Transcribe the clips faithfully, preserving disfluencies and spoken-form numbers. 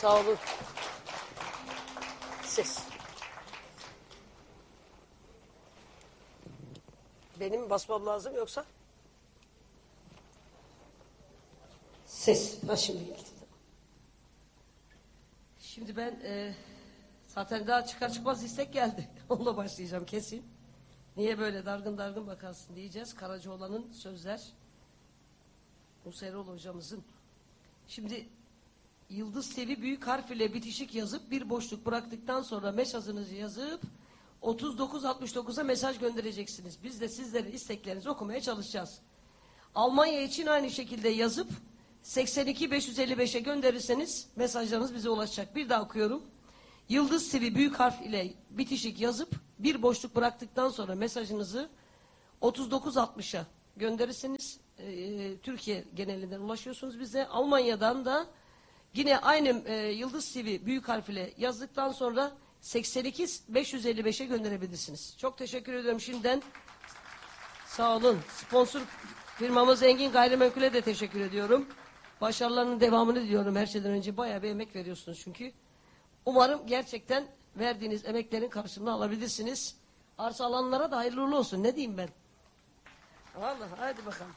Sağ olun. Ses. Benim basmam lazım yoksa? Ses. Ha şimdi geldi. Şimdi ben e, zaten daha çıkar çıkmaz istek geldi. Onunla başlayacağım kesin. Niye böyle dargın dargın bakarsın diyeceğiz. Karacaoğlan'ın sözler. Musa Erol hocamızın. Şimdi Yıldız T V büyük harf ile bitişik yazıp bir boşluk bıraktıktan sonra mesajınızı yazıp otuz dokuz altmış dokuza mesaj göndereceksiniz. Biz de sizlerin isteklerinizi okumaya çalışacağız. Almanya için aynı şekilde yazıp seksen iki beş yüz elli beşe gönderirseniz mesajlarınız bize ulaşacak. Bir daha okuyorum. Yıldız T V büyük harf ile bitişik yazıp bir boşluk bıraktıktan sonra mesajınızı otuz dokuz altmışa gönderirseniz e, Türkiye genelinden ulaşıyorsunuz bize. Almanya'dan da yine aynı e, Yıldız T V büyük harf ile yazdıktan sonra seksen iki beş yüz elli beşe gönderebilirsiniz. Çok teşekkür ediyorum şimdiden. Sağ olun. Sponsor firmamız Engin Gayrimenkul'e de teşekkür ediyorum. Başarılarının devamını diliyorum. Her şeyden önce bayağı bir emek veriyorsunuz çünkü. Umarım gerçekten verdiğiniz emeklerin karşılığını alabilirsiniz. Arsa alanlara da hayırlı uğurlu olsun. Ne diyeyim ben? Vallahi hadi bakalım.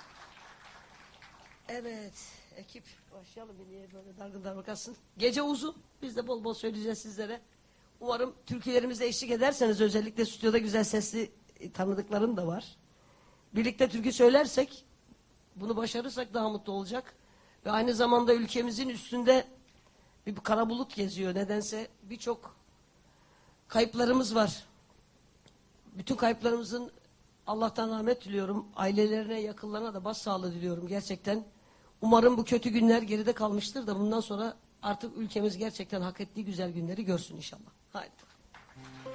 Evet. Ekip başlayalım. Niye böyle dargın dargın bakarsın. Gece uzun. Biz de bol bol söyleyeceğiz sizlere. Umarım türkülerimize eşlik ederseniz, özellikle stüdyoda güzel sesli tanıdıklarım da var. Birlikte türkü söylersek, bunu başarırsak daha mutlu olacak. Ve aynı zamanda ülkemizin üstünde bir kara bulut geziyor. Nedense birçok kayıplarımız var. Bütün kayıplarımızın Allah'tan rahmet diliyorum. Ailelerine, yakınlarına da başsağlığı diliyorum gerçekten. Umarım bu kötü günler geride kalmıştır da bundan sonra artık ülkemiz gerçekten hak ettiği güzel günleri görsün inşallah. Haydi.